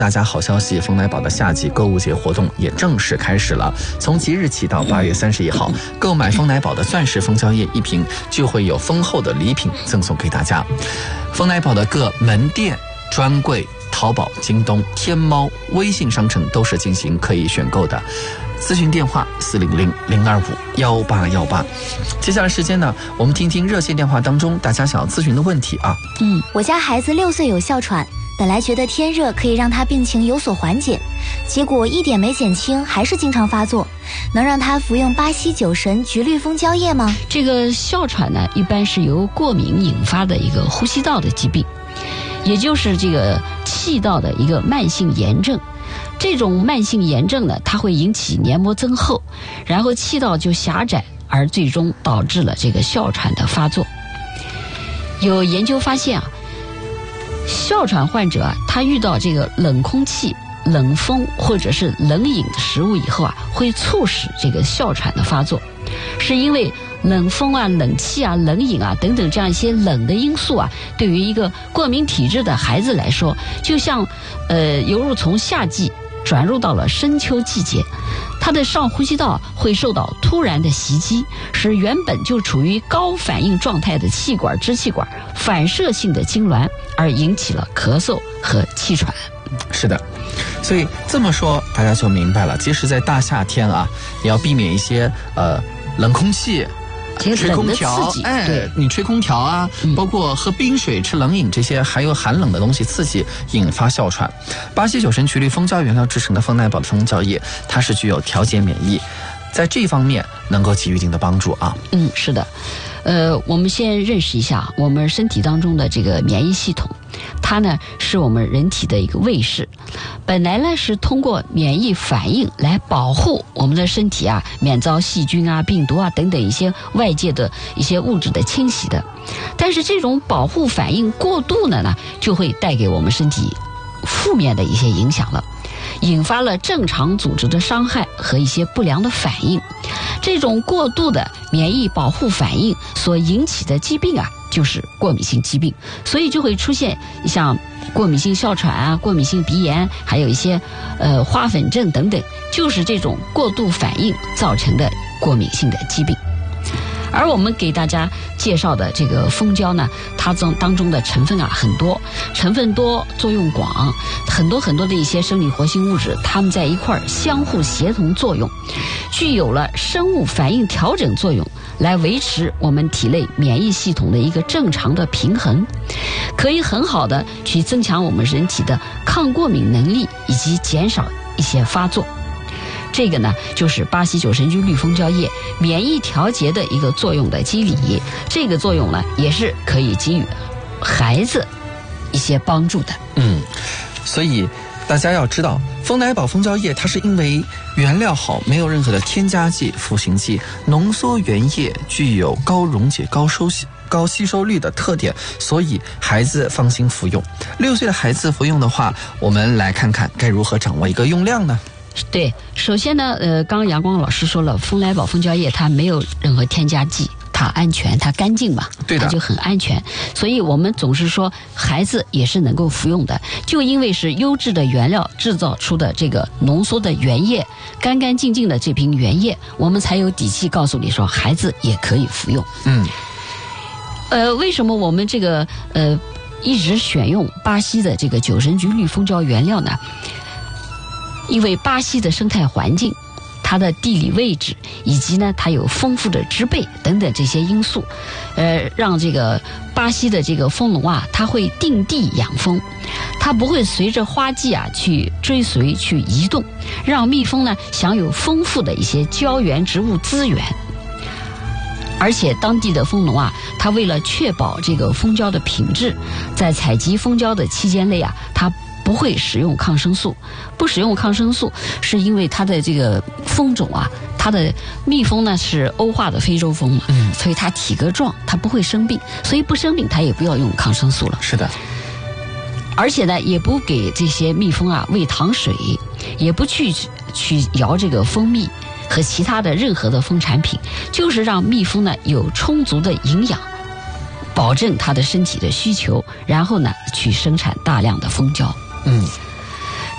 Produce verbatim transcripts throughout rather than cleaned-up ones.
大家好消息，蜂奶宝的夏季购物节活动也正式开始了。从即日起到八月三十一号，购买蜂奶宝的钻石蜂胶液一瓶，就会有丰厚的礼品赠送给大家。蜂奶宝的各门店、专柜、淘宝、京东、天猫、微信商城都是进行可以选购的。咨询电话四零零零二五幺八幺八。接下来时间呢，我们听听热线电话当中大家想要咨询的问题啊。 嗯，我家孩子六岁有哮喘，本来觉得天热可以让他病情有所缓解，结果一点没减轻，还是经常发作。能让他服用巴西九神菊绿蜂胶液吗？ 这个哮喘呢，一般是由过敏引发的一个呼吸道的疾病，也就是这个气道的一个慢性炎症。这种慢性炎症呢，它会引起黏膜增厚，然后气道就狭窄，而最终导致了这个哮喘的发作。有研究发现啊，哮喘患者啊，他遇到这个冷空气、冷风或者是冷饮的食物以后啊，会促使这个哮喘的发作，是因为冷风啊、冷气啊、冷饮啊等等这样一些冷的因素啊，对于一个过敏体质的孩子来说，就像呃犹如从夏季转入到了深秋季节，他的上呼吸道会受到突然的袭击，使原本就处于高反应状态的气管、支气管反射性的痉挛，而引起了咳嗽和气喘。 是的，所以这么说大家就明白了，即使在大夏天啊，也要避免一些呃冷空气。吹空调，哎，你吹空调啊，嗯、包括喝冰水、吃冷饮这些，还有寒冷的东西刺激，引发哮喘。巴西九神菊绿蜂胶原料制成的蜂奶宝的蜂胶液，它是具有调节免疫，在这方面能够给予一定的帮助啊。 嗯，是的，呃，我们先认识一下我们身体当中的这个免疫系统，它呢是我们人体的一个卫士，本来呢是通过免疫反应来保护我们的身体啊，免遭细菌啊、病毒啊等等一些外界的一些物质的侵袭的。但是这种保护反应过度了呢，就会带给我们身体负面的一些影响了，引发了正常组织的伤害和一些不良的反应。这种过度的免疫保护反应所引起的疾病啊，就是过敏性疾病，所以就会出现像过敏性哮喘啊、过敏性鼻炎，还有一些呃花粉症等等，就是这种过度反应造成的过敏性的疾病。而我们给大家介绍的这个蜂胶呢，它当中的成分啊很多，成分多，作用广，很多很多的一些生理活性物质，它们在一块儿相互协同作用，具有了生物反应调整作用，来维持我们体内免疫系统的一个正常的平衡，可以很好的去增强我们人体的抗过敏能力，以及减少一些发作。这个呢，就是巴西九神菊绿蜂胶液免疫调节的一个作用的机理。这个作用呢，也是可以给予孩子一些帮助的。 嗯，所以大家要知道，蜂奶宝蜂胶液它是因为原料好，没有任何的添加剂、赋形剂，浓缩原液，具有高溶解、高收高吸收率的特点，所以孩子放心服用。六岁的孩子服用的话，我们来看看该如何掌握一个用量呢？ 对，首先呢，呃，刚刚阳光老师说了，蜂奶宝蜂胶液它没有任何添加剂，它安全，它干净嘛， 对的， 它就很安全。所以我们总是说，孩子也是能够服用的，就因为是优质的原料制造出的这个浓缩的原液，干干净净的这瓶原液，我们才有底气告诉你说，孩子也可以服用。 嗯， 呃，为什么我们这个呃一直选用巴西的这个九神菊绿蜂胶原料呢？因为巴西的生态环境，它的地理位置，以及呢它有丰富的植被等等这些因素，呃，让这个巴西的这个蜂农啊，它会定地养蜂，它不会随着花季啊去追随去移动，让蜜蜂呢享有丰富的一些胶原植物资源。而且当地的蜂农啊，他为了确保这个蜂胶的品质，在采集蜂胶的期间内啊，他不会使用抗生素。不使用抗生素是因为它的这个蜂种啊，它的蜜蜂呢是欧化的非洲蜂嘛，嗯，所以它体格壮，它不会生病，所以不生病它也不要用抗生素了。 是的。 而且呢，也不给这些蜜蜂啊喂糖水，也不去去摇这个蜂蜜和其他的任何的蜂产品，就是让蜜蜂呢有充足的营养，保证它的身体的需求，然后呢去生产大量的蜂胶。 嗯，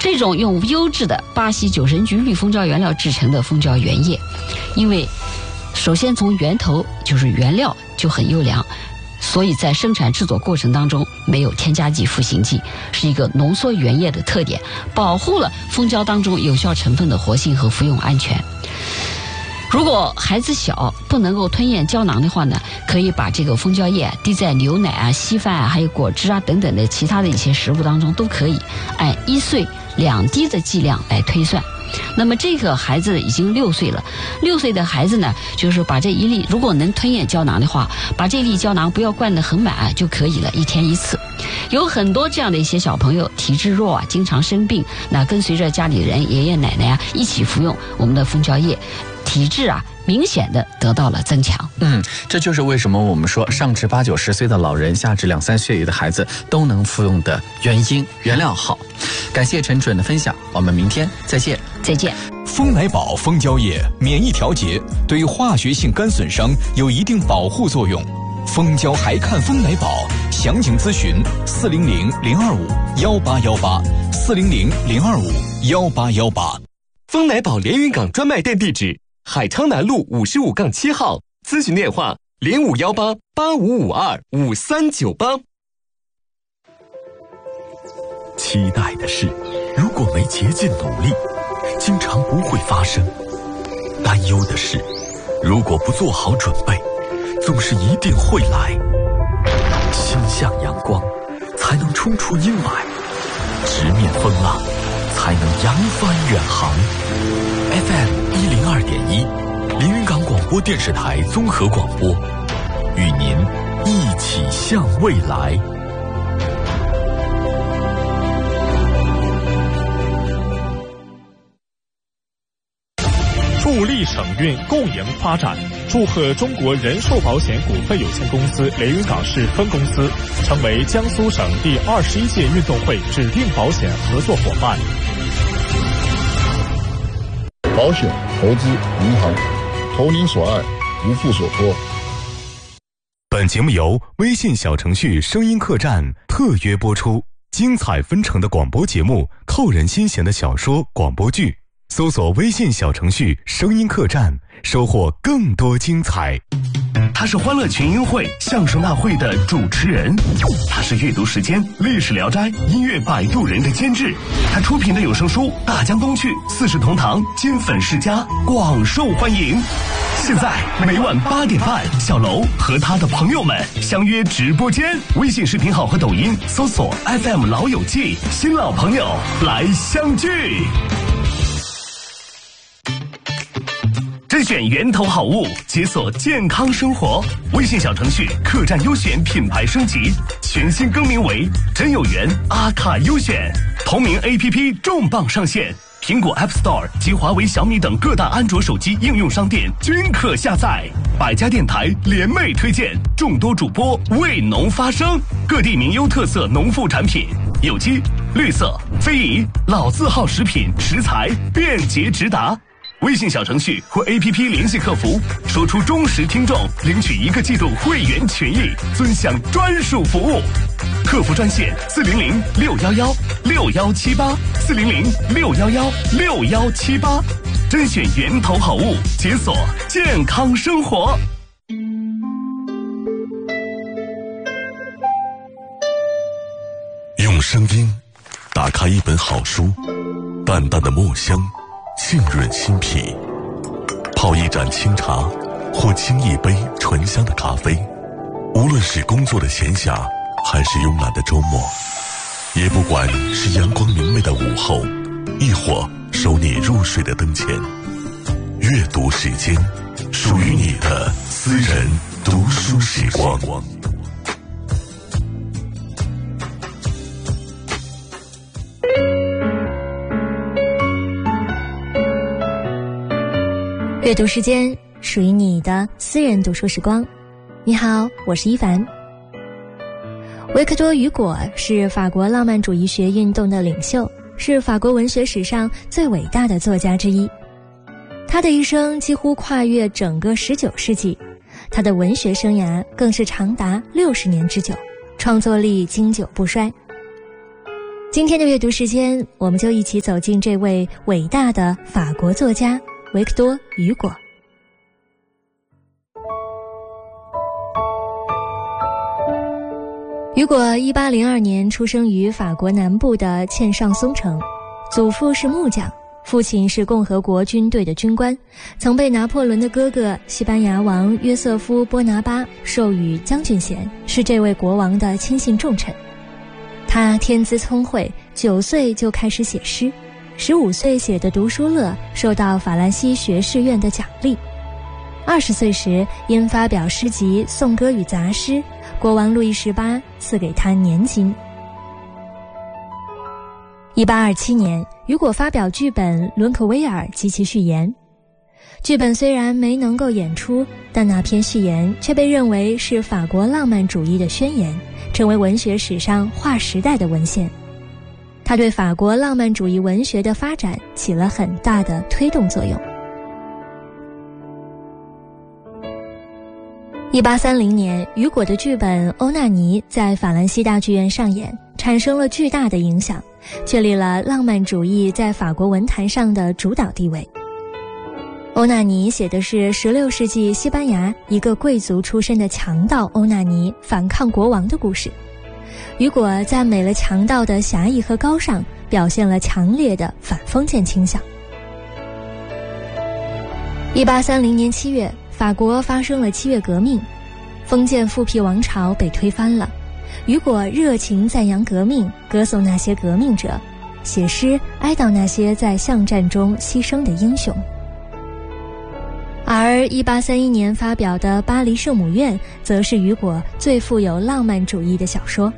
这种用优质的巴西酒神菊绿蜂胶原料制成的蜂胶原液，因为首先从源头就是原料就很优良，所以在生产制作过程当中没有添加剂、赋形剂，是一个浓缩原液的特点，保护了蜂胶当中有效成分的活性和服用安全。如果孩子小不能够吞咽胶囊的话呢，可以把这个蜂胶液滴在牛奶啊、稀饭啊、还有果汁啊等等的其他的一些食物当中，都可以按一岁两滴的剂量来推算。那么这个孩子已经六岁了，六岁的孩子呢，就是把这一粒，如果能吞咽胶囊的话，把这粒胶囊不要灌得很满就可以了，一天一次。有很多这样的一些小朋友体质弱啊，经常生病，那跟随着家里人爷爷奶奶啊一起服用我们的蜂胶液，体质啊明显的得到了增强。 嗯，这就是为什么我们说上至八九十岁的老人，下至两三岁的孩子都能服用的原因，原料好。感谢陈准的分享，我们明天再见。 再见。 蜂奶宝蜂胶液免疫调节，对化学性肝损伤有一定保护作用。蜂胶还看蜂奶宝，详情咨询四零零零二五幺八幺八四零零零二五幺八幺八。 蜂奶宝连云港专卖店地址：海昌南路五十五杠七号，咨询电话零五幺八八五五二五三九八。 期待的事，如果没竭尽努力，经常不会发生；担忧的事，如果不做好准备，总是一定会来。心向阳光，才能冲出阴霾；直面风浪，才能扬帆远航。F M 一零二点一，连云港广播电视台综合广播，与您一起向未来。 助力省运共赢发展，祝贺中国人寿保险股份有限公司连云港市分公司成为江苏省第二十一届运动会指定保险合作伙伴。 保险、投资、银行，投您所爱，无负所托。 本节目由微信小程序声音客栈特约播出，精彩纷呈的广播节目，扣人心弦的小说、广播剧。搜索微信小程序声音客栈，收获更多精彩。 他是欢乐群英会相声大会的主持人，他是阅读时间历史聊斋音乐摆渡人的监制，他出品的有声书《大江东去》四世同堂金粉世家广受欢迎。现在每晚八点半，小楼和他的朋友们相约直播间，微信视频号和抖音搜索 F M 老友记，新老朋友来相聚。甄选源头好物，解锁健康生活。微信小程序客栈优选品牌升级，全新更名为真有缘阿卡优选。同名 A P P 重磅上线，苹果 App Store 及华为、小米等各大安卓手机应用商店均可下载。百家电台联袂推荐，众多主播为农发声，各地名优特色农副产品，有机、绿色、非遗、老字号食品食材便捷直达。微信小程序或 A P P 联系客服，说出忠实听众，领取一个季度会员权益，尊享专属服务。客服专线四零零六幺幺六幺七八四零零六幺幺六幺七八，甄选源头好物，解锁健康生活。 用声音打开一本好书，淡淡的墨香浸润心脾，泡一盏清茶或沏一杯醇香的咖啡，无论是工作的闲暇还是慵懒的周末，也不管是阳光明媚的午后，亦或守你入睡的灯前，阅读时间，属于你的私人读书时光。 阅读时间，属于你的私人读书时光。你好，我是一凡。维克多·雨果是法国浪漫主义学运动的领袖，是法国文学史上最伟大的作家之一。他的一生几乎跨越整个十九世纪，他的文学生涯更是长达六十年之久，创作力经久不衰。 今天的阅读时间，我们就一起走进这位伟大的法国作家维克多·雨果。雨果一八零二年出生于法国南部的茜尚松城，祖父是木匠，父亲是共和国军队的军官，曾被拿破仑的哥哥西班牙王约瑟夫·波拿巴授予将军衔，是这位国王的亲信重臣。他天资聪慧，九岁就开始写诗，十五岁写的《读书乐》受到法兰西学士院的奖励。二十岁时，因发表诗集《颂歌与杂诗》，国王路易十八赐给他年金。一八二七年，雨果发表剧本《伦可威尔及其序言》。剧本虽然没能够演出，但那篇序言却被认为是法国浪漫主义的宣言，成为文学史上划时代的文献。它对法国浪漫主义文学的发展起了很大的推动作用。一八三零年，雨果的剧本《欧纳尼》在法兰西大剧院上演，产生了巨大的影响，确立了浪漫主义在法国文坛上的主导地位。欧纳尼写的是十六世纪西班牙一个贵族出身的强盗欧纳尼反抗国王的故事。雨果赞美了强盗的侠义和高尚，表现了强烈的反封建倾向。一八三零年七月，法国发生了七月革命，封建复辟王朝被推翻了。雨果热情赞扬革命，歌颂那些革命者，写诗哀悼那些在巷战中牺牲的英雄。而一八三一年发表的《巴黎圣母院》则是雨果最富有浪漫主义的小说。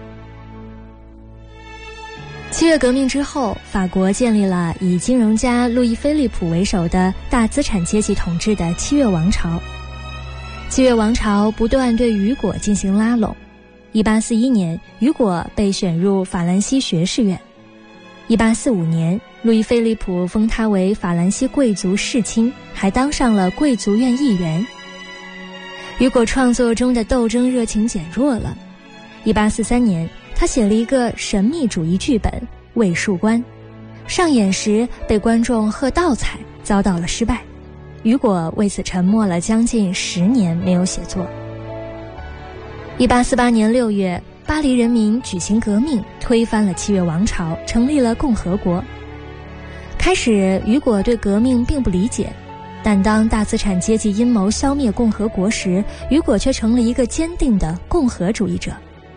七月革命之后，法国建立了以金融家路易菲利普为首的大资产阶级统治的七月王朝。七月王朝不断对雨果进行拉拢。一八四一年，雨果被选入法兰西学士院。一八四五年，路易菲利普封他为法兰西贵族世卿，还当上了贵族院议员。雨果创作中的斗争热情减弱了。一八四三年，他写了一个神秘主义剧本《卫戍官》，上演时被观众喝倒彩，遭到了失败。雨果为此沉默了将近十年没有写作。一八四八年六月，巴黎人民举行革命，推翻了七月王朝，成立了共和国。开始，雨果对革命并不理解，但当大资产阶级阴谋消灭共和国时，雨果却成了一个坚定的共和主义者。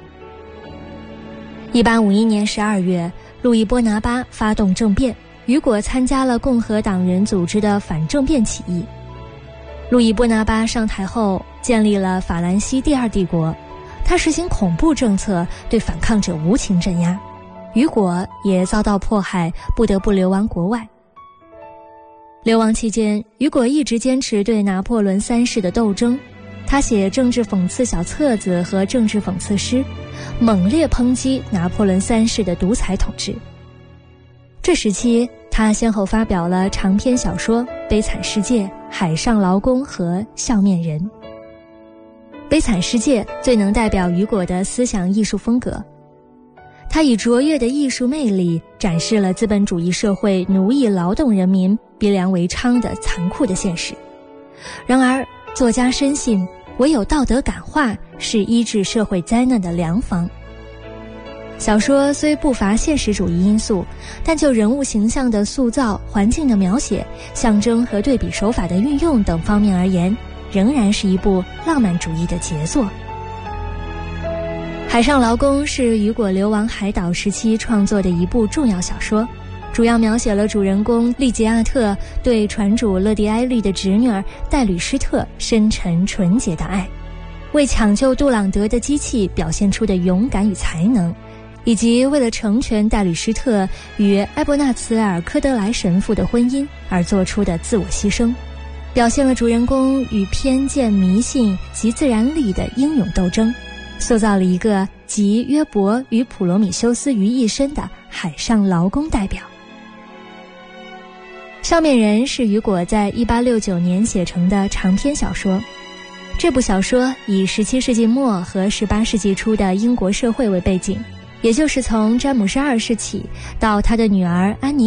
一八五一年十二月，路易波拿巴发动政变，雨果参加了共和党人组织的反政变起义。路易波拿巴上台后，建立了法兰西第二帝国。他实行恐怖政策，对反抗者无情镇压。雨果也遭到迫害，不得不流亡国外。流亡期间，雨果一直坚持对拿破仑三世的斗争。他写政治讽刺小册子和政治讽刺诗，猛烈抨击拿破仑三世的独裁统治。这时期，他先后发表了长篇小说《悲惨世界》《海上劳工》和《笑面人》。《悲惨世界》最能代表雨果的思想艺术风格，他以卓越的艺术魅力展示了资本主义社会奴役劳动人民、逼良为娼的残酷的现实。然而，作家深信，唯有道德感化是医治社会灾难的良方。小说虽不乏现实主义因素，但就人物形象的塑造、环境的描写、象征和对比手法的运用等方面而言，仍然是一部浪漫主义的杰作。《海上劳工》是雨果流亡海岛时期创作的一部重要小说，主要描写了主人公利吉亚特对船主勒迪埃利的侄女儿戴吕施特深沉纯洁的爱，为抢救杜朗德的机器表现出的勇敢与才能，以及为了成全戴吕施特与埃伯纳茨尔科德莱神父的婚姻而做出的自我牺牲，表现了主人公与偏见、迷信及自然力的英勇斗争，塑造了一个集约伯与普罗米修斯于一身的海上劳工代表。笑面人是雨果在一八六九年写成的长篇小说。这部小说以十七世纪末和十八世纪初的英国社会为背景， 也就是从詹姆斯二世起到他的女儿安妮